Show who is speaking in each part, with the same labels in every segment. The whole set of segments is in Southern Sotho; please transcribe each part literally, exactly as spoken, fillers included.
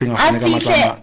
Speaker 1: a fihle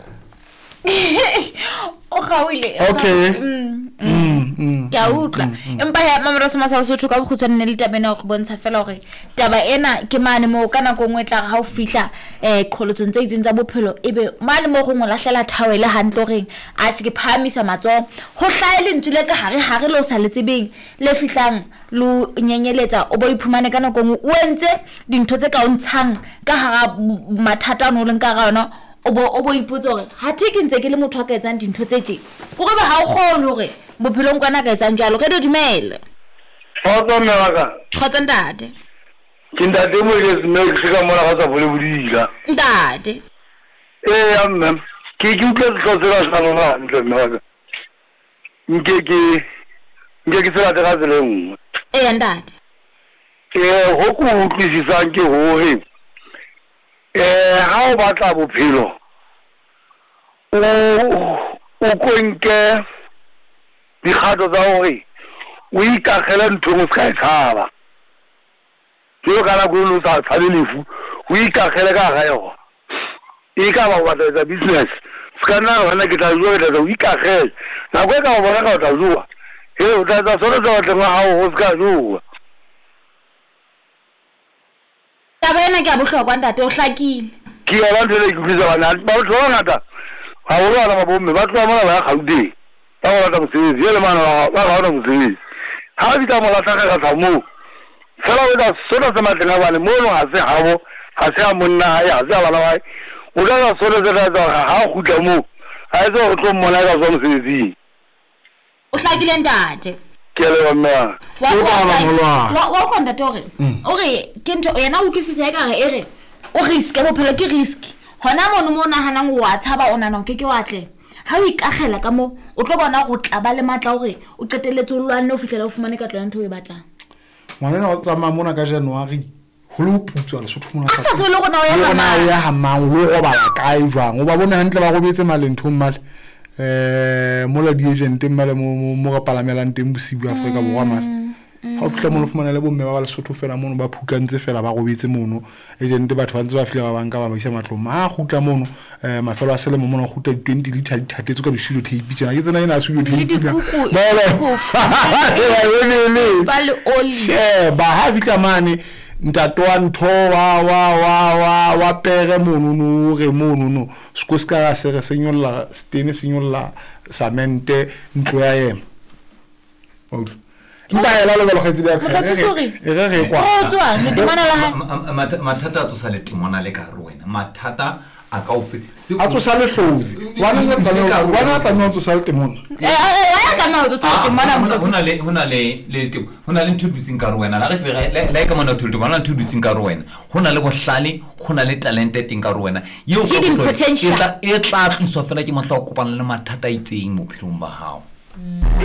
Speaker 1: o gawile
Speaker 2: okay
Speaker 1: mm mm ka utla empa ya mamro soma sa sotho ka bokhutsane ne le tabena go bontsha fela gore taba ena ke mane mo kana go ngwetla ga o fihla eh qholotsong tse itse tsa bophelo ebe mane mo go ngolahlela thawele handlo reng a tse ke phamisa matso go hlaele ntule ka hare hare lo sa letsebeng le fihlang lo nyenyeletsa o bo iphumane kana go o entse dintho tse ka o ntshang ka hara mathata no leng ka gana obo obo ipotsa gore ha tike ntse ke le motho a ka etsang dintho tse tse go ba ha o kgone gore bophelong kwana ka etsang jalo ke dumele
Speaker 3: Fotso melaga
Speaker 1: khotsa ntate
Speaker 3: ke ntate mo ke se me ke ka mona ga tsa bole bodila
Speaker 1: ntate
Speaker 3: eh amme ke ke utlwe tlhotsela sa lona ntle melaga nke ke nke ke sela tega tsele nngwe
Speaker 1: eh ntate
Speaker 3: eh ho ku utlwisisang ke hore eh ha o batla bophelo o o konke dikgato tsa hore o ikagela ntho mo ska tshaba yo kana go lo sa tsabe lefu o ikagela ka ga yo e ka ba batla tsa business ska na hona ke tla jwa ke tla o ikagela na go ka bona ka tla jwa he o tla tsa solo tsa tla ha o ska jwa
Speaker 1: tabena ke a bohlokwa ntate o hlakile
Speaker 3: ke ya ba ntse ke butsa bana ba o tloga ngata ha o rona ba bomme ba tloga mona ba gaudi ba go rata mosebetsi le mana ba ga ona mosebetsi ha di ka mola tsaga ka tsamo fela o da sona sa matlenga bana mo no ha se habo ha se a monna ya ha se bana ba o da ga sona tsa tsa ha go tla mo ha se go tlo mona ka tsamo mosebetsi
Speaker 1: o hlakile ntate
Speaker 3: ke le mama
Speaker 1: wa wa konda tore ore ke ntho yena o tlisisa ka re ere o risk bo phela ke risk hona mono mo nahana go wa tshaba ona no ke ke watle ha o ikagela ka mo o tlo bona go tlaba le matla gore o qeteletse o lwane o fihlela o fumane ka tlwana ntho e batlang
Speaker 2: ngwana o tsama mona ka January ho lo putswa le sotho mona
Speaker 1: sa sa le gona o ya
Speaker 2: mama o ya hamang lo go bala kae jwang o ba bona hantle ba go betse malentho mmale eh mola di agent mmale mo mo ga palamelang teng bosibu Afrika borwa mara ha o fihla mo lo fumana le bomme ba ba le sotho fela mono ba phukantse fela ba go betse mono agent batho ba ntse ba fihla ba banka ba ba isa matlo ma gutla mono eh mafelo a selemo mono gutla twenty liter dithatetse ka bishilo tape tsena ke tsena ina suyo tape ba
Speaker 1: ba le oli
Speaker 2: she ba ha fihla mane ntato wa ntho wa wa wa wa wa pere mono no re mono no sko ska se re senyolla stene senyolla samente ntlo ya yema o mba ela lo lo kgetsi ya
Speaker 1: e re re kwa o tswa ne dimana la
Speaker 4: ha mathata a tsosa le timona le ka rwena mathata a ka o fe
Speaker 2: a tsosa le hlozi wana le ka wana ta no tsosa le timona
Speaker 1: eh ya ka no tsosa le timona
Speaker 4: hona le hona le le timo hona le ntho dutsing ka rwena la re la ka mona thuto bana ntho dutsing ka rwena hona le bohlale hona le talent teng ka rwena yo
Speaker 1: hidden potential
Speaker 4: e tla tliswa fela ke motla o kopana le mathata a itseng mo philong ba hao